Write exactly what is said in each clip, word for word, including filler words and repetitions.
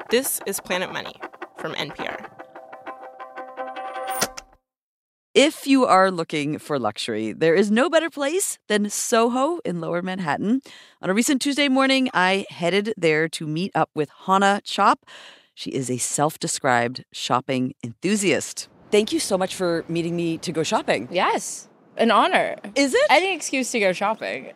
This is Planet Money from N P R. If you are looking for luxury, there is no better place than Soho in Lower Manhattan. On a recent Tuesday morning, I headed there to meet up with Hannah Chop. She is a self-described shopping enthusiast. Thank you so much for meeting me to go shopping. Yes, an honor. Is it? Any excuse to go shopping.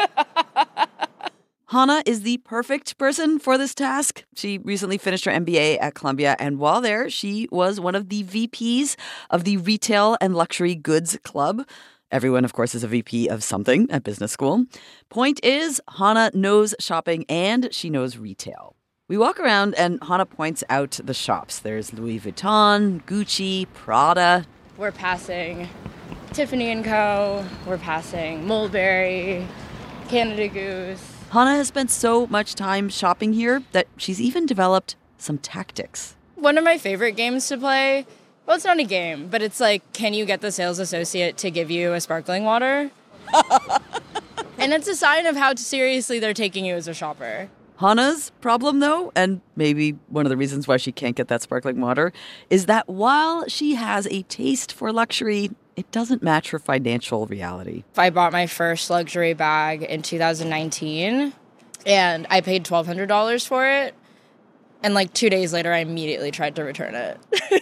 Hannah is the perfect person for this task. She recently finished her M B A at Columbia, and while there, she was one of the V Ps of the Retail and Luxury Goods Club. Everyone, of course, is a V P of something at business school. Point is, Hannah knows shopping and she knows retail. We walk around and Hannah points out the shops. There's Louis Vuitton, Gucci, Prada. We're passing Tiffany and Co. We're passing Mulberry, Canada Goose. Hannah has spent so much time shopping here that she's even developed some tactics. One of my favorite games to play, well, it's not a game, but it's like, can you get the sales associate to give you a sparkling water? And it's a sign of how seriously they're taking you as a shopper. Hannah's problem, though, and maybe one of the reasons why she can't get that sparkling water, is that while she has a taste for luxury, it doesn't match her financial reality. I bought my first luxury bag in two thousand nineteen, and I paid twelve hundred dollars for it. And like two days later, I immediately tried to return it.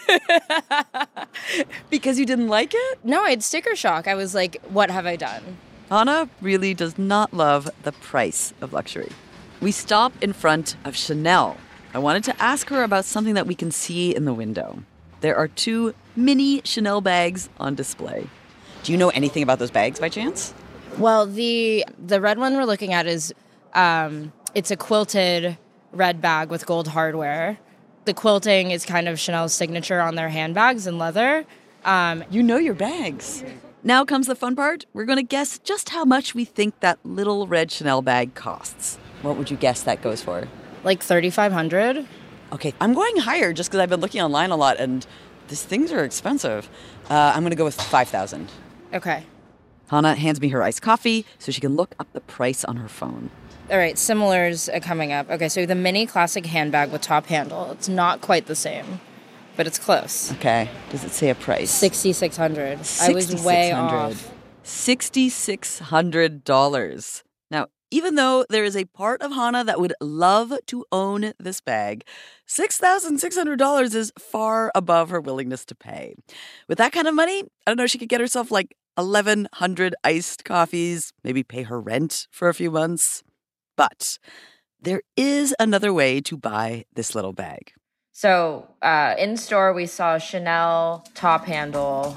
Because you didn't like it? No, I had sticker shock. I was like, what have I done? Hannah really does not love the price of luxury. We stop in front of Chanel. I wanted to ask her about something that we can see in the window. There are two mini Chanel bags on display. Do you know anything about those bags by chance? Well, the the red one we're looking at is, um, it's a quilted red bag with gold hardware. The quilting is kind of Chanel's signature on their handbags in leather. Um, you know your bags. Now comes the fun part. We're going to guess just how much we think that little red Chanel bag costs. What would you guess that goes for? Like thirty-five hundred dollars. Okay, I'm going higher just because I've been looking online a lot, and these things are expensive. Uh, I'm going to go with five thousand dollars. Okay. Hannah hands me her iced coffee so she can look up the price on her phone. All right, similars are coming up. Okay, so the mini classic handbag with top handle. It's not quite the same, but it's close. Okay. Does it say a price? sixty-six hundred dollars. I was way off. sixty-six hundred dollars. Now, even though there is a part of Hannah that would love to own this bag, six thousand six hundred dollars is far above her willingness to pay. With that kind of money, I don't know, she could get herself like eleven hundred iced coffees, maybe pay her rent for a few months. But there is another way to buy this little bag. So uh, in store, we saw Chanel top handle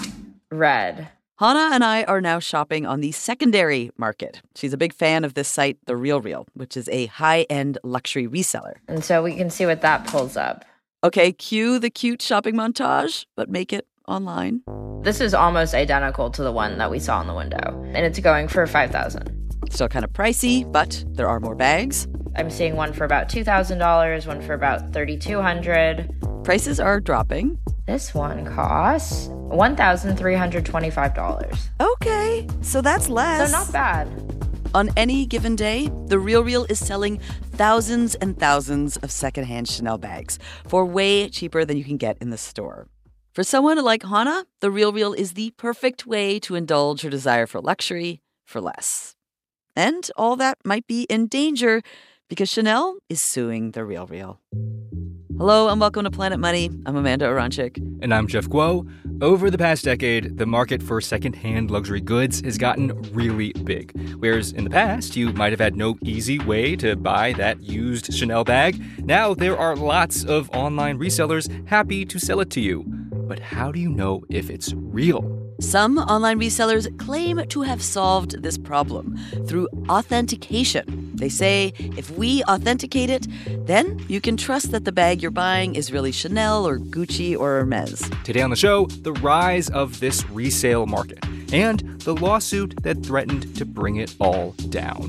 red. Hannah and I are now shopping on the secondary market. She's a big fan of this site, The RealReal, which is a high-end luxury reseller. And so we can see what that pulls up. Okay, cue the cute shopping montage, but make it online. This is almost identical to the one that we saw in the window, and it's going for five thousand dollars. Still kind of pricey, but there are more bags. I'm seeing one for about two thousand dollars, one for about three thousand two hundred dollars. Prices are dropping. This one costs one thousand three hundred twenty-five dollars. Okay, so that's less. So not bad. On any given day, The RealReal is selling thousands and thousands of secondhand Chanel bags for way cheaper than you can get in the store. For someone like Hannah, The RealReal is the perfect way to indulge her desire for luxury for less. And all that might be in danger because Chanel is suing The RealReal. Hello and welcome to Planet Money. I'm Amanda Aronczyk. And I'm Jeff Guo. Over the past decade, the market for secondhand luxury goods has gotten really big. Whereas in the past, you might have had no easy way to buy that used Chanel bag. Now there are lots of online resellers happy to sell it to you. But how do you know if it's real? Some online resellers claim to have solved this problem through authentication. They say if we authenticate it, then you can trust that the bag you're buying is really Chanel or Gucci or Hermes. Today on the show, the rise of this resale market and the lawsuit that threatened to bring it all down.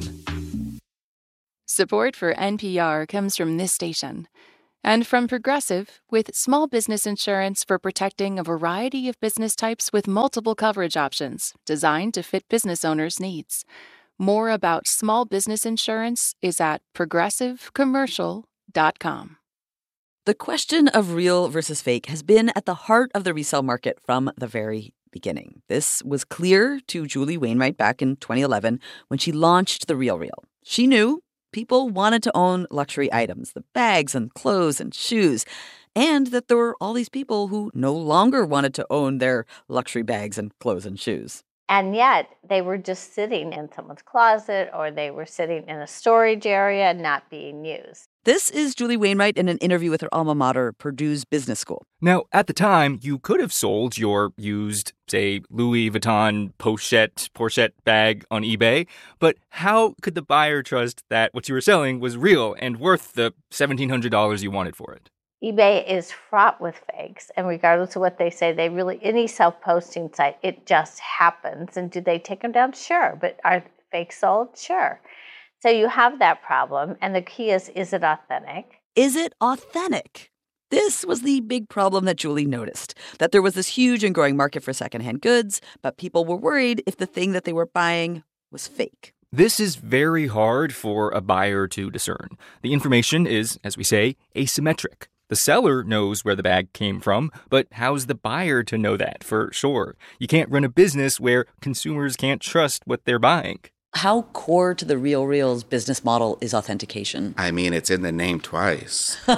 Support for N P R comes from this station. And from Progressive, with small business insurance for protecting a variety of business types with multiple coverage options designed to fit business owners' needs. More about small business insurance is at progressive commercial dot com. The question of real versus fake has been at the heart of the resale market from the very beginning. This was clear to Julie Wainwright back in twenty eleven when she launched The RealReal. She knew people wanted to own luxury items, the bags and clothes and shoes, and that there were all these people who no longer wanted to own their luxury bags and clothes and shoes. And yet they were just sitting in someone's closet or they were sitting in a storage area and not being used. This is Julie Wainwright in an interview with her alma mater, Purdue's Business School. Now, at the time, you could have sold your used, say, Louis Vuitton Pochette, Pochette bag on eBay, but how could the buyer trust that what you were selling was real and worth the seventeen hundred dollars you wanted for it? eBay is fraught with fakes, and regardless of what they say, they really, any self-posting site, it just happens. And do they take them down? Sure. But are fakes sold? Sure. So you have that problem, and the key is, is it authentic? Is it authentic? This was the big problem that Julie noticed, that there was this huge and growing market for secondhand goods, but people were worried if the thing that they were buying was fake. This is very hard for a buyer to discern. The information is, as we say, asymmetric. The seller knows where the bag came from, but how's the buyer to know that for sure? You can't run a business where consumers can't trust what they're buying. How core to the RealReal's business model is authentication? I mean, it's in the name twice. no,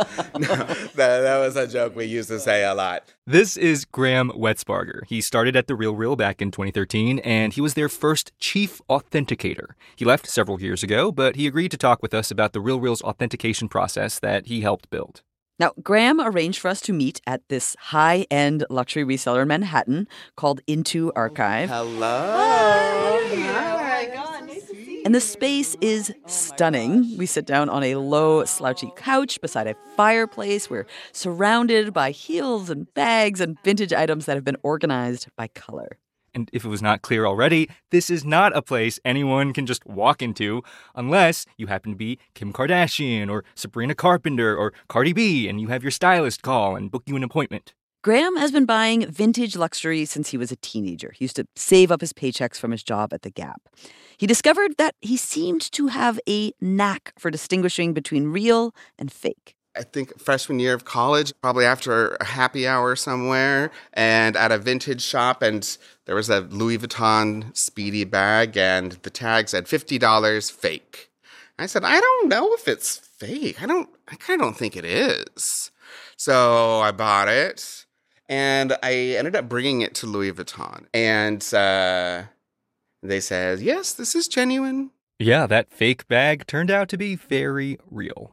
that, that was a joke we used to say a lot. This is Graham Wetzbarger. He started at The RealReal back in twenty thirteen, and he was their first chief authenticator. He left several years ago, but he agreed to talk with us about The RealReal's authentication process that he helped build. Now, Graham arranged for us to meet at this high-end luxury reseller in Manhattan called Into Archive. Hello. Hi. Hi. Oh my God, nice to see you. And the space is stunning. We sit down on a low, slouchy couch beside a fireplace. We're surrounded by heels and bags and vintage items that have been organized by color. And if it was not clear already, this is not a place anyone can just walk into unless you happen to be Kim Kardashian or Sabrina Carpenter or Cardi B and you have your stylist call and book you an appointment. Graham has been buying vintage luxury since he was a teenager. He used to save up his paychecks from his job at the Gap. He discovered that he seemed to have a knack for distinguishing between real and fake. I think freshman year of college, probably after a happy hour somewhere, and at a vintage shop, and there was a Louis Vuitton Speedy bag, and the tag said fifty dollars fake. I said, I don't know if it's fake. I don't, I kind of don't think it is. So I bought it, and I ended up bringing it to Louis Vuitton, and uh, they said, yes, this is genuine. Yeah, that fake bag turned out to be very real.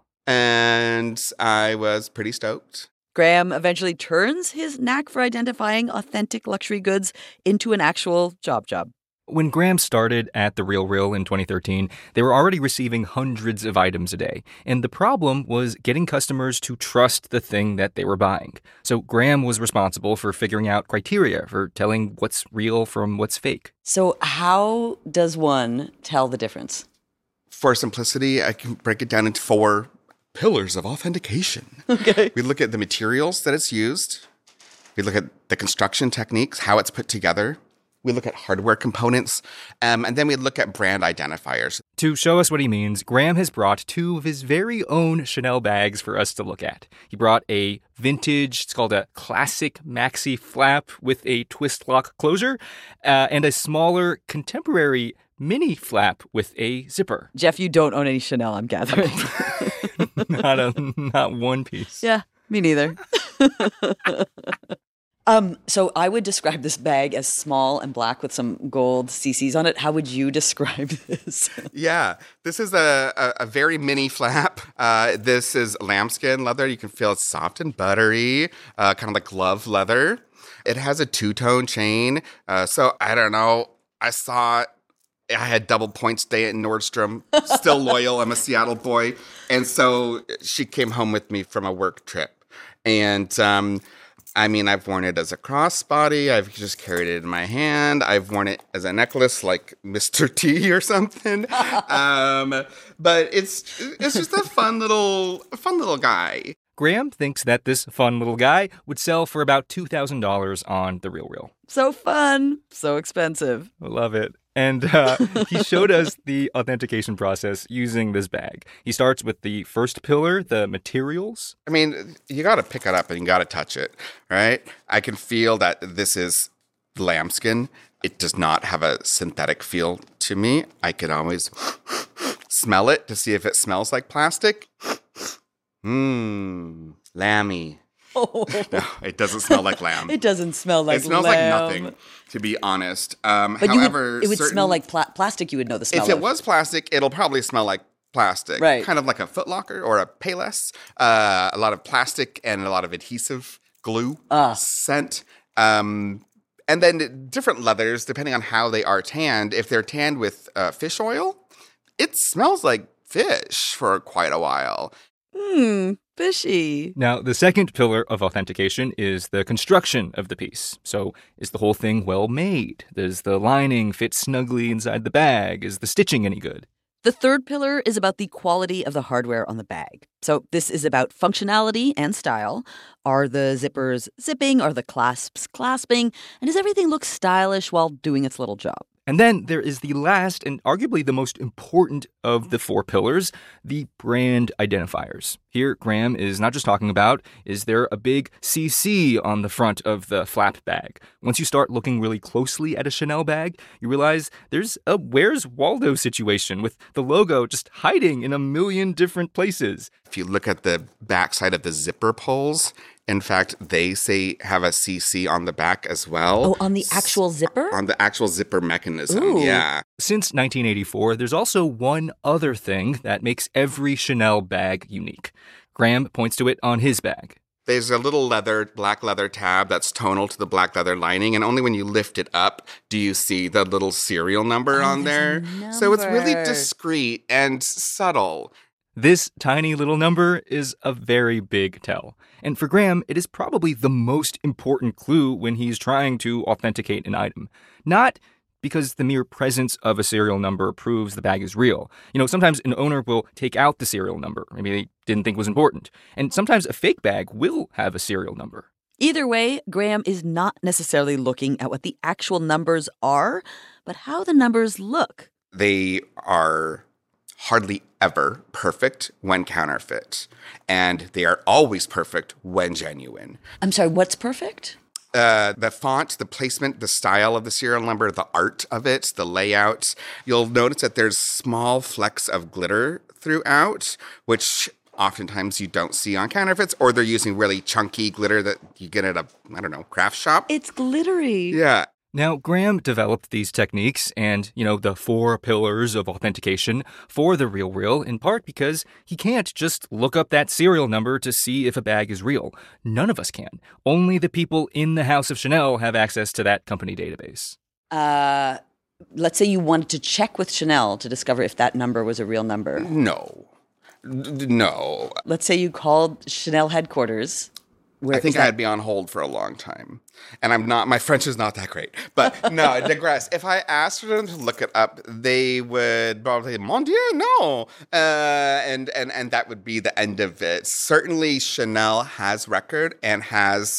And I was pretty stoked. Graham eventually turns his knack for identifying authentic luxury goods into an actual job job. When Graham started at The RealReal in twenty thirteen, they were already receiving hundreds of items a day. And the problem was getting customers to trust the thing that they were buying. So Graham was responsible for figuring out criteria for telling what's real from what's fake. So how does one tell the difference? For simplicity, I can break it down into four pillars of authentication. Okay. We look at the materials that it's used. We look at the construction techniques, how it's put together. We look at hardware components. Um, and then we look at brand identifiers. To show us what he means, Graham has brought two of his very own Chanel bags for us to look at. He brought a vintage, it's called a classic maxi flap with a twist lock closure, uh, and a smaller contemporary mini flap with a zipper. Jeff, you don't own any Chanel, I'm gathering. not a not one piece. Yeah, me neither. um, so I would describe this bag as small and black with some gold C Cs on it. How would you describe this? Yeah, this is a, a, a very mini flap. Uh, this is lambskin leather. You can feel it's soft and buttery, uh, kind of like glove leather. It has a two-tone chain. Uh, so I don't know. I saw it. I had double point stay at Nordstrom, still loyal. I'm a Seattle boy. And so she came home with me from a work trip. And um, I mean, I've worn it as a crossbody. I've just carried it in my hand. I've worn it as a necklace like Mister T or something. um, but it's it's just a fun little, fun little guy. Graham thinks that this fun little guy would sell for about two thousand dollars on The RealReal. So fun, so expensive. I love it. And uh, he showed us the authentication process using this bag. He starts with the first pillar, the materials. I mean, you got to pick it up and you got to touch it, right? I can feel that this is lambskin. It does not have a synthetic feel to me. I can always smell it to see if it smells like plastic. Mmm, lammy. Oh. No, it doesn't smell like lamb. It doesn't smell like It smells lamb. like nothing, to be honest. Um, But however, you would, it would certain, smell like pla- plastic. You would know the smell If it of. was plastic, it'll probably smell like plastic. Right. Kind of like a Foot Locker or a Payless. Uh, a lot of plastic and a lot of adhesive glue Ah. scent. Um, and then different leathers, depending on how they are tanned. If they're tanned with uh, fish oil, it smells like fish for quite a while. Hmm, fishy. Now, the second pillar of authentication is the construction of the piece. So, is the whole thing well made? Does the lining fit snugly inside the bag? Is the stitching any good? The third pillar is about the quality of the hardware on the bag. So this is about functionality and style. Are the zippers zipping? Are the clasps clasping? And does everything look stylish while doing its little job? And then there is the last and arguably the most important of the four pillars, the brand identifiers. Here, Graham is not just talking about, is there a big C C on the front of the flap bag? Once you start looking really closely at a Chanel bag, you realize there's a Where's Waldo situation with the logo just hiding in a million different places. If you look at the backside of the zipper pulls, in fact, they say have a C C on the back as well. Oh, on the actual zipper? On the actual zipper mechanism, Ooh. yeah. Since nineteen eighty-four, there's also one other thing that makes every Chanel bag unique. Graham points to it on his bag. There's a little leather, black leather tab that's tonal to the black leather lining, and only when you lift it up do you see the little serial number Oh, on there's there. a So it's really number. discreet and subtle. This tiny little number is a very big tell. And for Graham, it is probably the most important clue when he's trying to authenticate an item. Not because the mere presence of a serial number proves the bag is real. You know, sometimes an owner will take out the serial number. Maybe they didn't think it was important. And sometimes a fake bag will have a serial number. Either way, Graham is not necessarily looking at what the actual numbers are, but how the numbers look. They are hardly ever perfect when counterfeit, and they are always perfect when genuine. I'm sorry, what's perfect? Uh, the font, the placement, the style of the serial number, the art of it, the layout. You'll notice that there's small flecks of glitter throughout, which oftentimes you don't see on counterfeits, or they're using really chunky glitter that you get at a, I don't know, craft shop. It's glittery. Yeah. Now, Graham developed these techniques and, you know, the four pillars of authentication for the Real Real in part because he can't just look up that serial number to see if a bag is real. None of us can. Only the people in the House of Chanel have access to that company database. Uh, let's say you wanted to check with Chanel to discover if that number was a real number. No. D- no. Let's say you called Chanel headquarters. Where I think is that- I'd be on hold for a long time. And I'm not, my French is not that great. But no, I digress. If I asked for them to look it up, they would probably say, Mon Dieu, no. Uh, and, and, and that would be the end of it. Certainly Chanel has record and has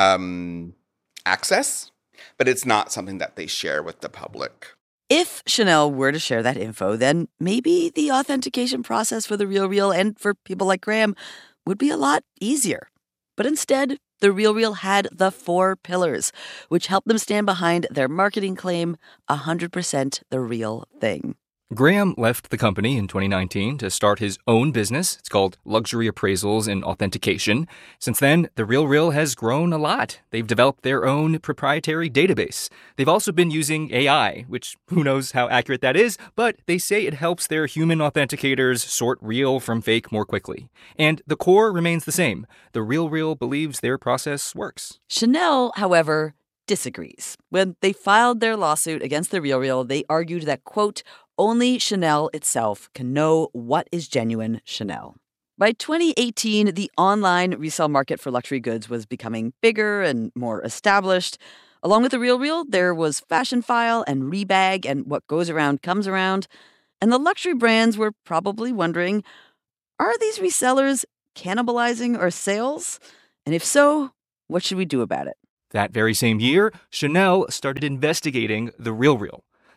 um, access, but it's not something that they share with the public. If Chanel were to share that info, then maybe the authentication process for the Real Real and for people like Graham would be a lot easier. But instead, the Real Real had the four pillars, which helped them stand behind their marketing claim, one hundred percent the real thing. Graham left the company in twenty nineteen to start his own business. It's called Luxury Appraisals and Authentication. Since then, The Real Real has grown a lot. They've developed their own proprietary database. They've also been using A I, which who knows how accurate that is, but they say it helps their human authenticators sort real from fake more quickly. And the core remains the same. The Real Real believes their process works. Chanel, however, disagrees. When they filed their lawsuit against the Real Real, they argued that, quote, only Chanel itself can know what is genuine Chanel. By twenty eighteen, the online resale market for luxury goods was becoming bigger and more established. Along with the Real Real, there was Fashionphile and Rebag and What Goes Around Comes Around. And the luxury brands were probably wondering, are these resellers cannibalizing our sales? And if so, what should we do about it? That very same year, Chanel started investigating The Real Real.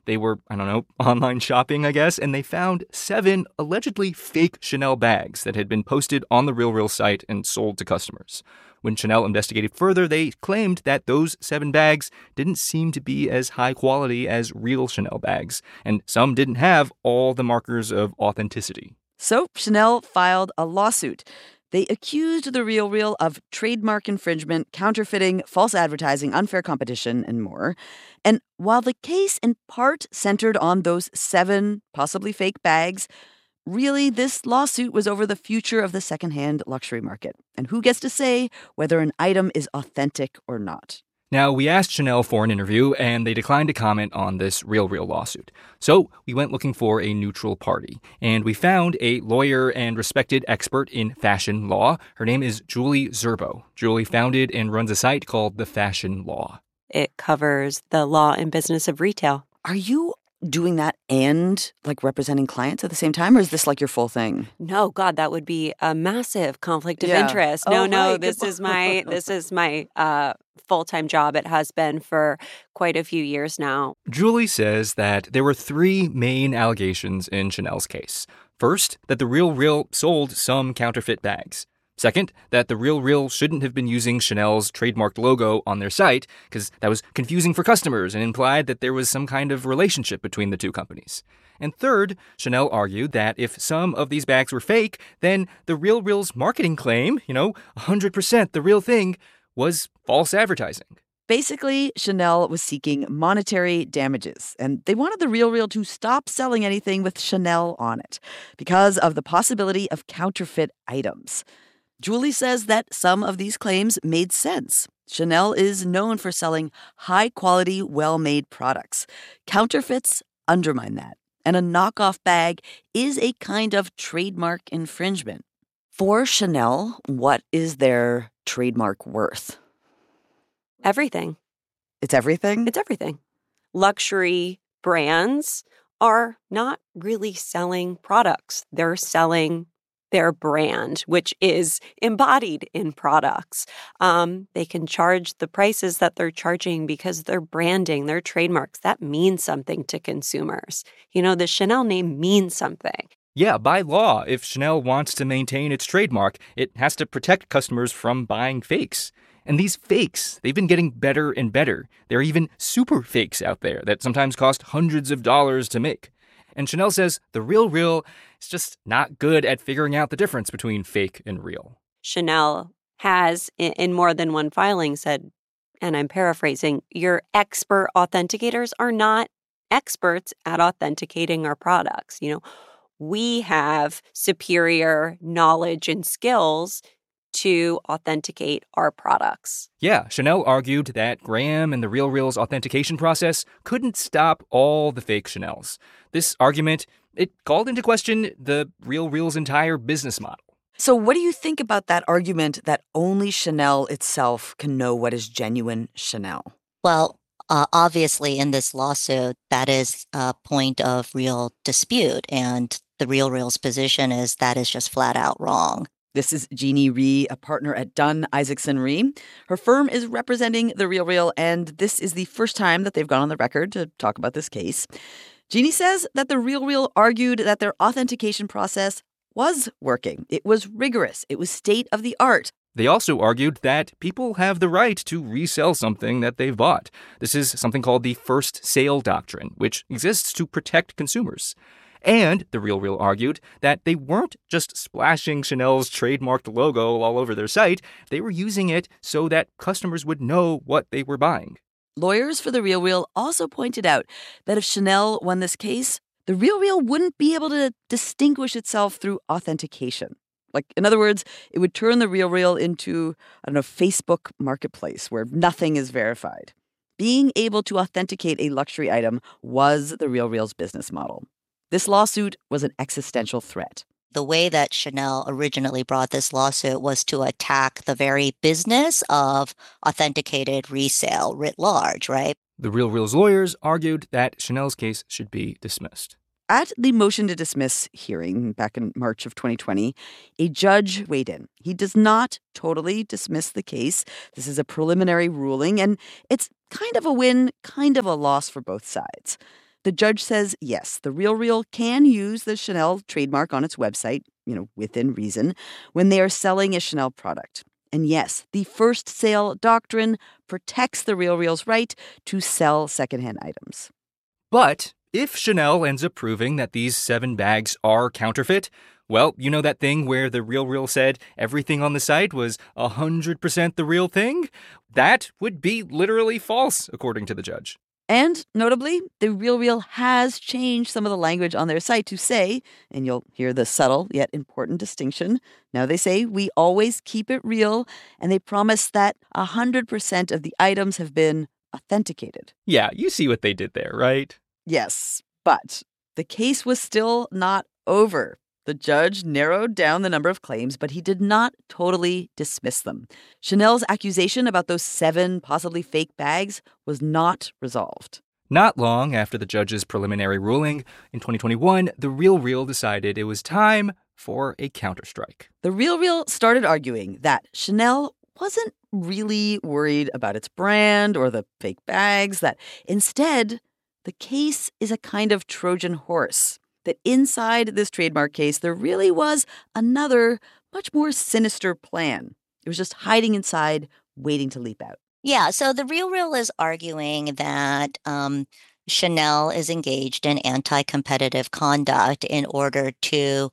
They were, I don't know, online shopping, I guess, and they found seven allegedly fake Chanel bags that had been posted on the RealReal site and sold to customers. When Chanel investigated further, they claimed that those seven bags didn't seem to be as high quality as real Chanel bags, and some didn't have all the markers of authenticity. So Chanel filed a lawsuit. They accused The RealReal of trademark infringement, counterfeiting, false advertising, unfair competition, and more. And while the case in part centered on those seven possibly fake bags, really this lawsuit was over the future of the secondhand luxury market and who gets to say whether an item is authentic or not. Now, we asked Chanel for an interview, and they declined to comment on this RealReal lawsuit. So we went looking for a neutral party, and we found a lawyer and respected expert in fashion law. Her name is Julie Zerbo. Julie founded and runs a site called The Fashion Law. It covers the law and business of retail. Are you doing that and like representing clients at the same time, or is this like your full thing? No, God, that would be a massive conflict of Yeah. interest. Oh, No, no, right. this Good is my this is my uh, full-time job. It has been for quite a few years now. Julie says that there were three main allegations in Chanel's case. First, that The RealReal sold some counterfeit bags. Second, that The RealReal shouldn't have been using Chanel's trademarked logo on their site because that was confusing for customers and implied that there was some kind of relationship between the two companies. And third, Chanel argued that if some of these bags were fake, then The RealReal's marketing claim, you know, one hundred percent the real thing, was false advertising. Basically, Chanel was seeking monetary damages, and they wanted The RealReal to stop selling anything with Chanel on it because of the possibility of counterfeit items. Julie says that some of these claims made sense. Chanel is known for selling high-quality, well-made products. Counterfeits undermine that, and a knockoff bag is a kind of trademark infringement. For Chanel, what is their trademark worth? Everything. It's everything? It's everything. Luxury brands are not really selling products. They're selling their brand, which is embodied in products. Um, they can charge the prices that they're charging because they're branding, their trademarks. That means something to consumers. You know, the Chanel name means something. Yeah, by law, if Chanel wants to maintain its trademark, it has to protect customers from buying fakes. And these fakes, they've been getting better and better. There are even super fakes out there that sometimes cost hundreds of dollars to make. And Chanel says The RealReal is just not good at figuring out the difference between fake and real. Chanel has, in more than one filing, said, and I'm paraphrasing, your expert authenticators are not experts at authenticating our products. You know, we have superior knowledge and skills to authenticate our products. Yeah, Chanel argued that Graham and The RealReal's authentication process couldn't stop all the fake Chanels. This argument, it called into question the RealReal's entire business model. So what do you think about that argument that only Chanel itself can know what is genuine Chanel? Well, uh, obviously in this lawsuit, that is a point of real dispute. And The RealReal's position is that is just flat out wrong. This is Jeannie Rhee, a partner at Dunn Isaacson Rhee. Her firm is representing The RealReal, and this is the first time that they've gone on the record to talk about this case. Jeannie says that The RealReal argued that their authentication process was working. It was rigorous. It was state-of-the-art. They also argued that people have the right to resell something that they've bought. This is something called the first sale doctrine, which exists to protect consumers. And The RealReal argued that they weren't just splashing Chanel's trademarked logo all over their site. They were using it so that customers would know what they were buying. Lawyers for The RealReal also pointed out that if Chanel won this case, The RealReal wouldn't be able to distinguish itself through authentication. Like, in other words, it would turn The RealReal into, I don't know, Facebook marketplace where nothing is verified. Being able to authenticate a luxury item was The RealReal's business model. This lawsuit was an existential threat. The way that Chanel originally brought this lawsuit was to attack the very business of authenticated resale writ large, right? The RealReal's lawyers argued that Chanel's case should be dismissed. At the motion to dismiss hearing back in March of twenty twenty, a judge weighed in. He does not totally dismiss the case. This is a preliminary ruling, and it's kind of a win, kind of a loss for both sides. The judge says, yes, The RealReal can use the Chanel trademark on its website, you know, within reason, when they are selling a Chanel product. And yes, the first sale doctrine protects The RealReal's right to sell secondhand items. But if Chanel ends up proving that these seven bags are counterfeit, well, you know that thing where The RealReal said everything on the site was one hundred percent the real thing? That would be literally false, according to the judge. And notably, The RealReal has changed some of the language on their site to say, and you'll hear the subtle yet important distinction, now they say we always keep it real, and they promise that one hundred percent of the items have been authenticated. Yeah, you see what they did there, right? Yes, but the case was still not over. The judge narrowed down the number of claims, but he did not totally dismiss them. Chanel's accusation about those seven possibly fake bags was not resolved. Not long after the judge's preliminary ruling, in twenty twenty-one, The RealReal decided it was time for a counterstrike. The RealReal started arguing that Chanel wasn't really worried about its brand or the fake bags, that instead, the case is a kind of Trojan horse. That inside this trademark case, there really was another, much more sinister plan. It was just hiding inside, waiting to leap out. Yeah, so The RealReal is arguing that um, Chanel is engaged in anti-competitive conduct in order to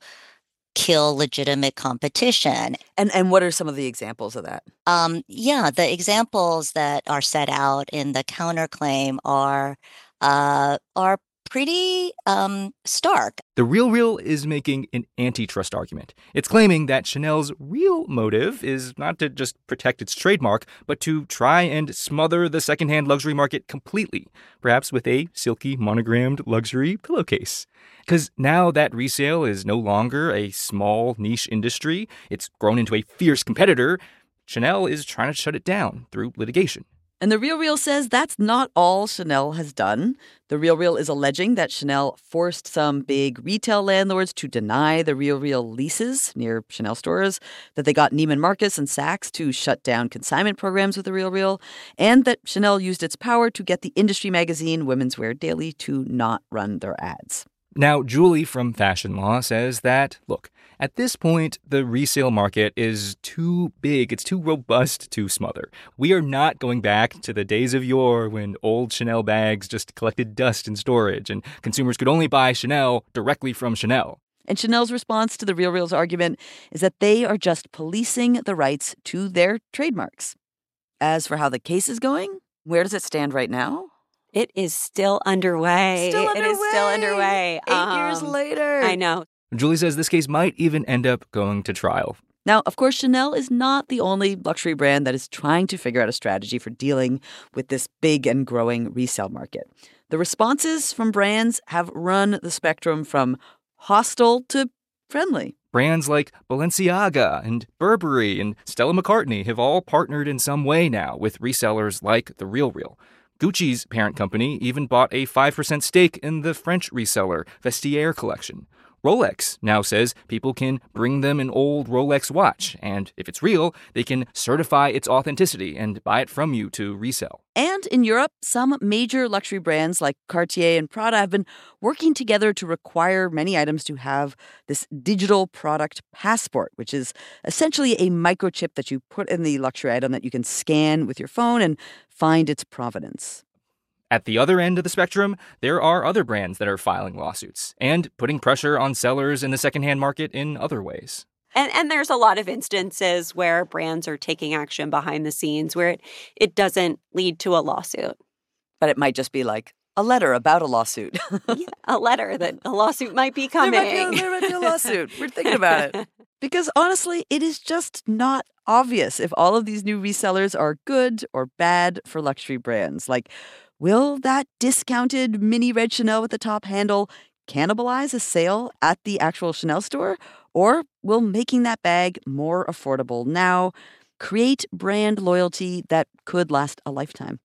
kill legitimate competition. And and what are some of the examples of that? Um, yeah, the examples that are set out in the counterclaim are uh, are pretty um, stark. The RealReal is making an antitrust argument. It's claiming that Chanel's real motive is not to just protect its trademark, but to try and smother the secondhand luxury market completely, perhaps with a silky monogrammed luxury pillowcase. Because now that resale is no longer a small niche industry, it's grown into a fierce competitor, Chanel is trying to shut it down through litigation. And The RealReal says that's not all Chanel has done. The RealReal is alleging that Chanel forced some big retail landlords to deny The RealReal leases near Chanel stores, that they got Neiman Marcus and Saks to shut down consignment programs with The RealReal, and that Chanel used its power to get the industry magazine Women's Wear Daily to not run their ads. Now, Julie from Fashion Law says that, look, at this point, the resale market is too big, it's too robust to smother. We are not going back to the days of yore when old Chanel bags just collected dust in storage and consumers could only buy Chanel directly from Chanel. And Chanel's response to The RealReal's argument is that they are just policing the rights to their trademarks. As for how the case is going, where does it stand right now? It is still underway. Still underway. It is still underway. Eight um, years later. I know. Julie says this case might even end up going to trial. Now, of course, Chanel is not the only luxury brand that is trying to figure out a strategy for dealing with this big and growing resale market. The responses from brands have run the spectrum from hostile to friendly. Brands like Balenciaga and Burberry and Stella McCartney have all partnered in some way now with resellers like The RealReal. Gucci's parent company even bought a five percent stake in the French reseller Vestiaire collection. Rolex now says people can bring them an old Rolex watch, and if it's real, they can certify its authenticity and buy it from you to resell. And in Europe, some major luxury brands like Cartier and Prada have been working together to require many items to have this digital product passport, which is essentially a microchip that you put in the luxury item that you can scan with your phone and find its provenance. At the other end of the spectrum, there are other brands that are filing lawsuits and putting pressure on sellers in the secondhand market in other ways. And and there's a lot of instances where brands are taking action behind the scenes where it, it doesn't lead to a lawsuit. But it might just be like a letter about a lawsuit. Yeah, a letter that a lawsuit might be coming. There might be, a, there might be a lawsuit. We're thinking about it. Because honestly, it is just not obvious if all of these new resellers are good or bad for luxury brands. Like, will that discounted mini red Chanel with the top handle cannibalize a sale at the actual Chanel store? Or will making that bag more affordable now create brand loyalty that could last a lifetime?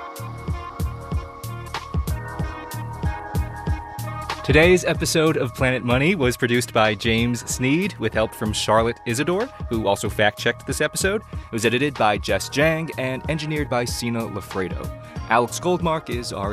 Today's episode of Planet Money was produced by James Sneed with help from Charlotte Isidore, who also fact-checked this episode. It was edited by Jess Jang and engineered by Sina Lafredo. Alex Goldmark is our